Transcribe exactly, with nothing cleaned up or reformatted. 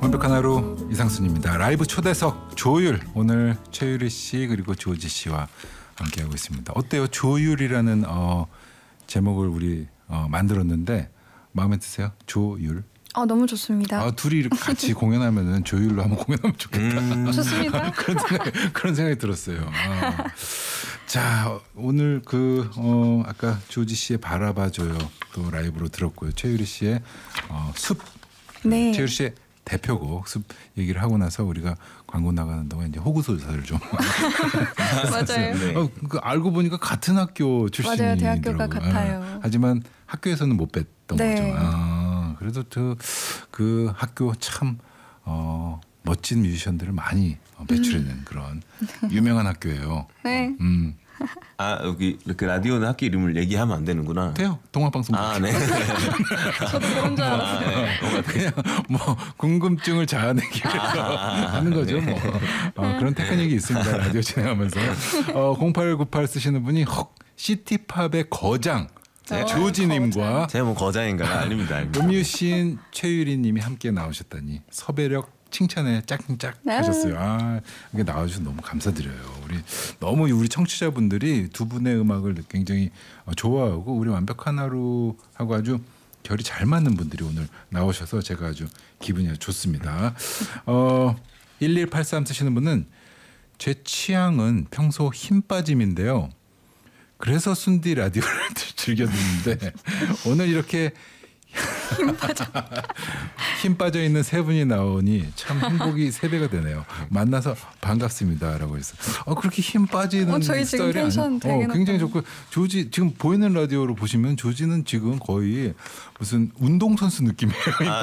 완벽한 하루 이상순입니다. 라이브 초대석 조율, 오늘 최유리 씨 그리고 조지 씨와 함께하고 있습니다. 어때요? 조율이라는 어, 제목을 우리 어, 만들었는데 마음에 드세요? 조율? 어, 너무 좋습니다. 아, 둘이 이렇게 같이 공연하면은 조율로 한번 공연하면 좋겠다. 음. 좋습니다. 그런 생각, 그런 생각이 들었어요. 아. 자, 오늘 그 어, 아까 조지 씨의 바라봐줘요 또 라이브로 들었고요. 최유리 씨의 어, 숲. 네. 최유리 씨의 대표곡 숲 얘기를 하고 나서 우리가 광고 나가는 동안 이제 호구소사를 좀 맞아요. 네. 어, 그 알고 보니까 같은 학교 출신이더라고요. 맞아요, 대학교가 같아요. 아, 하지만 학교에서는 못 뵀던 네. 거죠. 아, 그래도 그, 그 학교 참 어, 멋진 뮤지션들을 많이 어, 배출해낸 음. 그런 유명한 학교예요. 네. 음. 아 여기 이렇게 라디오는 학교 이름을 얘기하면 안 되는구나. 돼요. 동아방송. 아 네. 저도 그런 줄 알았어요. 아, 네. 뭔가 그냥 뭐 궁금증을 자아내기 위해서 하는 거죠. 뭐 어, 그런 테크닉이 있습니다. 라디오 진행하면서 어, 공팔구팔 쓰시는 분이 헉 시티팝의 거장 어, 조지님과 제가 뭐 거장인가요? 아닙니다. 아닙니다. 음유 시인 최유리님이 함께 나오셨다니 서배력 칭찬에 짝짝 네. 하셨어요. 아, 이게 나와주셔서 너무 감사드려요. 우리 너무 우리 청취자분들이 두 분의 음악을 굉장히 좋아하고 우리 완벽한 하루하고 아주 결이 잘 맞는 분들이 오늘 나오셔서 제가 아주 기분이 아주 좋습니다. 어, 일일팔삼 쓰시는 분은 제 취향은 평소 힘 빠짐인데요. 그래서 순디 라디오를 즐겨 듣는데 오늘 이렇게 힘 빠져 힘 빠져 있는 세 분이 나오니 참 행복이 세 배가 되네요. 만나서 반갑습니다라고 했어. 어 그렇게 힘 빠지는 어, 저희 지금 스타일이 텐션 아니, 되게 어, 굉장히 높아요. 좋고 조지 지금 보이는 라디오로 보시면 조지는 지금 거의 무슨 운동 선수 느낌이에요. 아,